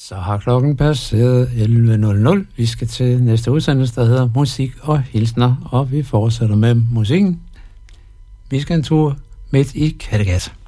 Så har klokken passeret 11.00. Vi skal til næste udsendelse, der hedder Musik og Hilsner, og vi fortsætter med musikken. Vi skal en tur midt i Kattegat.